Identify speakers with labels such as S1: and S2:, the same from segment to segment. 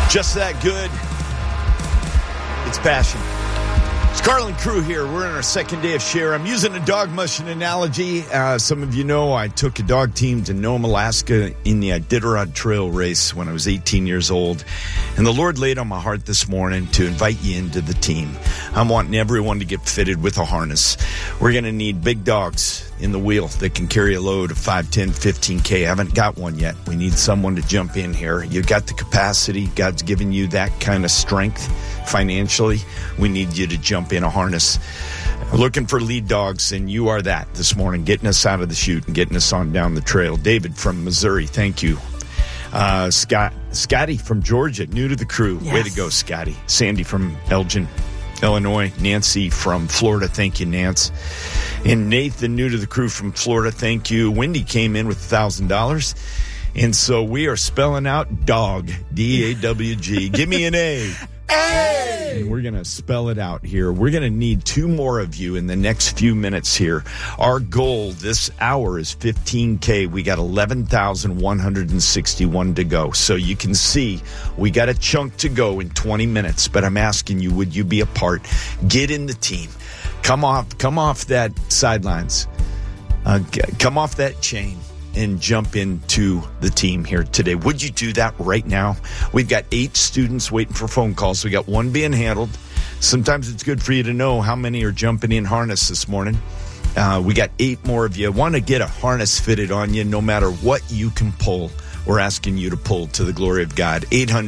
S1: Just that good. It's passion. It's Carlin Crew here. We're in our second day of share. I'm using a dog mushing analogy. Some of you know I took a dog team to Nome, Alaska in the Iditarod Trail race when I was 18 years old. And the Lord laid on my heart this morning to invite you into the team. I'm wanting everyone to get fitted with a harness. We're going to need big dogs in the wheel that can carry a load of 5, 10, 15K. I haven't got one yet. We need someone to jump in here. You got the capacity. God's given you that kind of strength financially. We need you to jump in a harness. Looking for lead dogs, and you are that this morning, getting us out of the chute and getting us on down the trail. David from Missouri, thank you. Scotty from Georgia, new to the crew. Yes. Way to go, Scotty. Sandy from Elgin, Illinois. Nancy from Florida. Thank you, Nance. And Nathan, new to the crew from Florida. Thank you. Wendy came in with $1,000. And so we are spelling out dog, D-A-W-G. Give me an A. A! And we're going to spell it out here. We're going to need 2 more of you in the next few minutes here. Our goal this hour is 15K. We got 11,161 to go. So you can see we got a chunk to go in 20 minutes. But I'm asking you, would you be a part? Get in the team. Come off that sidelines. Come off that chain and jump into the team here today. Would you do that right now? We've got 8 students waiting for phone calls. We got 1 being handled. Sometimes it's good for you to know how many are jumping in harness this morning. We got 8 more of you. Want to get a harness fitted on you no matter what you can pull. We're asking you to pull to the glory of God.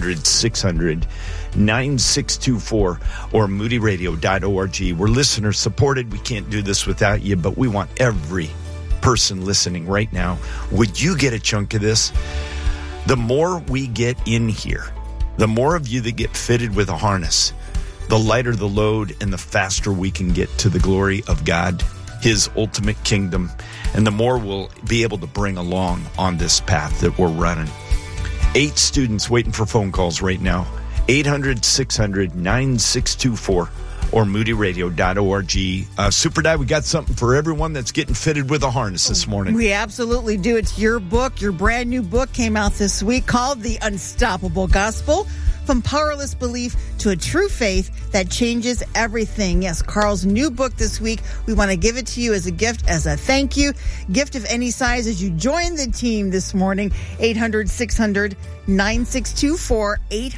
S1: 800-600-9624 or moodyradio.org. We're listener supported. We can't do this without you, but we want every person listening right now. Would you get a chunk of this? The more we get in here, the more of you that get fitted with a harness, the lighter the load and the faster we can get to the glory of God, His ultimate kingdom, and the more we'll be able to bring along on this path that we're running. 8 students waiting for phone calls right now. 800-600-9624 or moodyradio.org. Super Dad, we got something for everyone that's getting fitted with a harness this morning.
S2: We absolutely do. It's your book. Your brand new book came out this week called The Unstoppable Gospel. From powerless belief to a true faith that changes everything. Yes, Carl's new book this week. We want to give it to you as a gift, as a thank you. Gift of any size as you join the team this morning. 800-600-9624.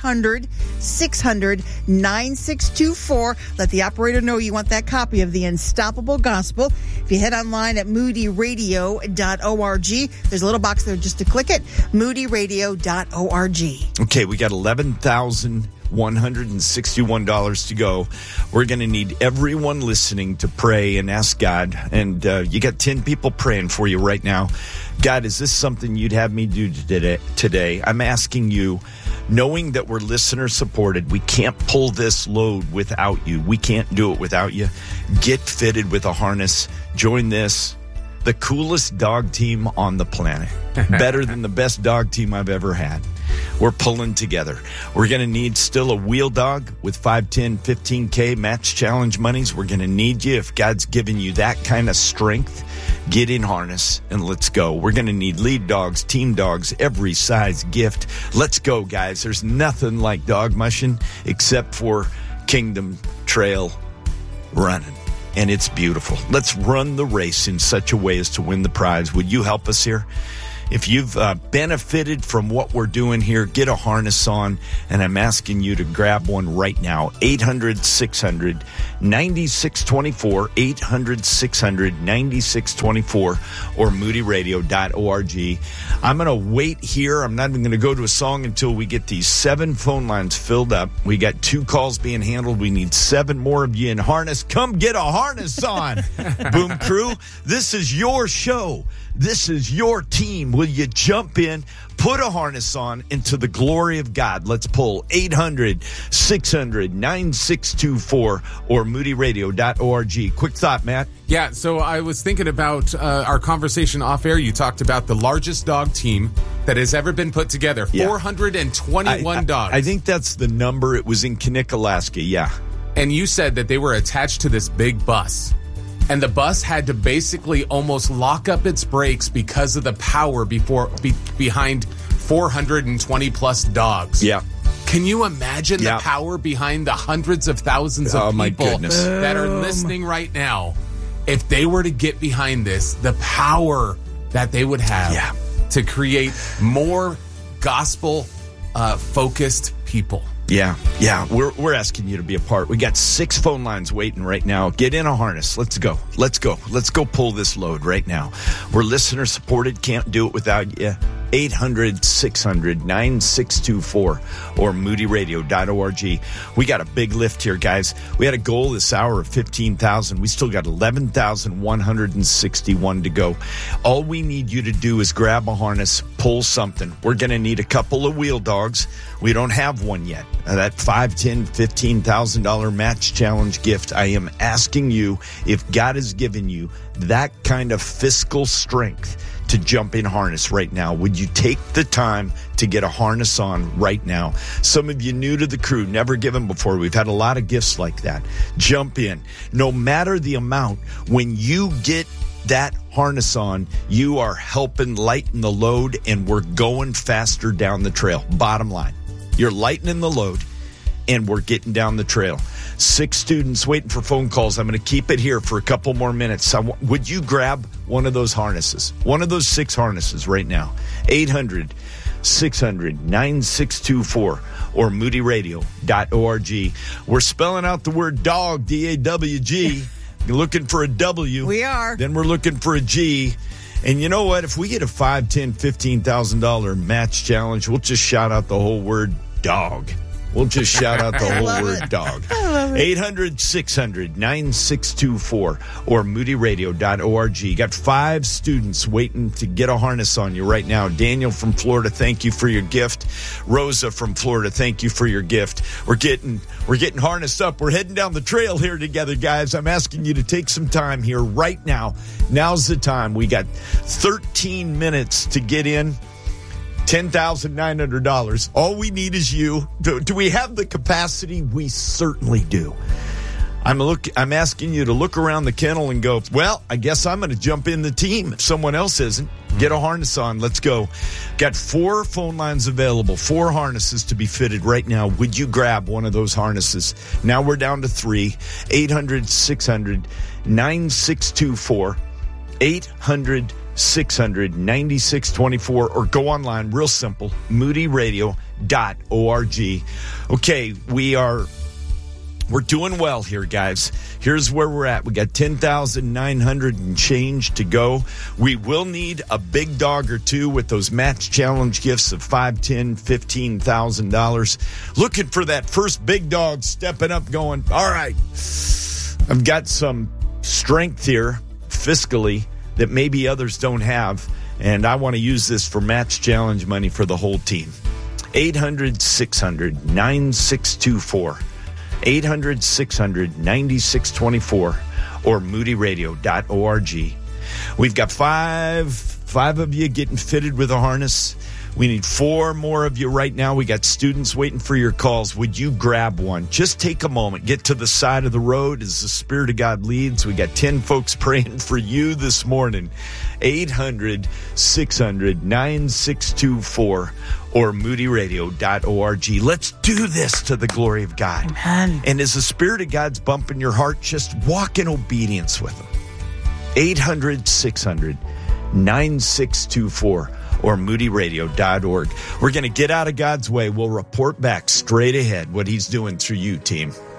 S2: 800-600-9624. Let the operator know you want that copy of The Unstoppable Gospel. If you head online at moodyradio.org, there's a little box there just to click it. moodyradio.org.
S1: Okay, we got $11,161 to go. We're going to need everyone listening to pray and ask God. And you got 10 people praying for you right now. God, is this something you'd have me do today? I'm asking you, knowing that we're listener supported, we can't pull this load without you. We can't do it without you. Get fitted with a harness. Join this. The coolest dog team on the planet. Better than the best dog team I've ever had. We're pulling together. We're going to need still a wheel dog with 5, 10, 15K match challenge monies. We're going to need you. If God's given you that kind of strength, get in harness and let's go. We're going to need lead dogs, team dogs, every size gift. Let's go, guys. There's nothing like dog mushing except for Kingdom Trail running. And it's beautiful. Let's run the race in such a way as to win the prize. Would you help us here? If you've benefited from what we're doing here, get a harness on, and I'm asking you to grab one right now. 800-600-9624, 800-600-9624, or moodyradio.org. I'm going to wait here. I'm not even going to go to a song until we get these 7 phone lines filled up. We got 2 calls being handled. We need 7 more of you in harness. Come get a harness on, Boom Crew. This is your show. This is your team. Will you jump in, put a harness on, into the glory of God? Let's pull. 800-600-9624 or moodyradio.org. Quick thought, Matt.
S3: Yeah, so I was thinking about our conversation off air. You talked about the largest dog team that has ever been put together. 421 dogs.
S1: I think that's the number. It was in Kinnick, Alaska, yeah.
S3: And you said that they were attached to this big bus. And the bus had to basically almost lock up its brakes because of the power behind 420 plus dogs.
S1: Yeah.
S3: Can you imagine the power behind the hundreds of thousands of people that are listening right now? If they were to get behind this, the power that they would have to create more gospel-focused people.
S1: Yeah. We're asking you to be a part. We got 6 phone lines waiting right now. Get in a harness. Let's go. Let's go pull this load right now. We're listener supported. Can't do it without you. 800-600-9624 or moodyradio.org. We got a big lift here, guys. We had a goal this hour of 15,000. We still got 11,161 to go. All we need you to do is grab a harness, pull something. We're going to need a couple of wheel dogs. We don't have one yet. That $5,000, $10,000, $15,000 match challenge gift. I am asking you, if God has given you that kind of fiscal strength to jump in harness right now, would you take the time to get a harness on right now? Some of you new to the crew, never given before. We've had a lot of gifts like that. Jump in. No matter the amount, when you get that harness on, you are helping lighten the load, and we're going faster down the trail. Bottom line, you're lightening the load, and we're getting down the trail. 6 students waiting for phone calls. I'm going to keep it here for a couple more minutes. Would you grab one of those harnesses, one of those 6 harnesses right now? 800-600-9624 or moodyradio.org. We're spelling out the word dog, D-A-W-G. You're looking for a W.
S2: We are.
S1: Then we're looking for a G. And you know what? If we get a $5,000, $10,000, $15,000 match challenge, we'll just shout out the whole word dog. We'll just shout out the whole word dog. 800-600-9624 or moodyradio.org. Got 5 students waiting to get a harness on you right now. Daniel from Florida, thank you for your gift. Rosa from Florida, thank you for your gift. We're getting harnessed up. We're heading down the trail here together, guys. I'm asking you to take some time here right now. Now's the time. We got 13 minutes to get in. $10,900. All we need is you. Do we have the capacity? We certainly do. I'm asking you to look around the kennel and go, well, I guess I'm going to jump in the team if someone else isn't. Get a harness on. Let's go. Got 4 phone lines available, 4 harnesses to be fitted right now. Would you grab one of those harnesses? Now we're down to 3. 800-600-9624. 800-600-9624 or go online, real simple, moodyradio.org. Okay, we're doing well here, guys. Here's where we're at. We got 10,900 and change to go. We will need a big dog or 2 with those match challenge gifts of $5,000, $10,000, $15,000. Looking for that first big dog stepping up going, all right, I've got some strength here fiscally that maybe others don't have, and I want to use this for match challenge money for the whole team. 800-600-9624. 800-600-9624 or moodyradio.org. We've got five of you getting fitted with a harness. We need 4 more of you right now. We got students waiting for your calls. Would you grab one? Just take a moment. Get to the side of the road as the Spirit of God leads. We got 10 folks praying for you this morning. 800-600-9624 or moodyradio.org. Let's do this to the glory of God.
S2: Amen.
S1: And as the Spirit of God's bumping your heart, just walk in obedience with Him. 800-600-9624 or moodyradio.org. We're going to get out of God's way. We'll report back straight ahead what He's doing through you, team.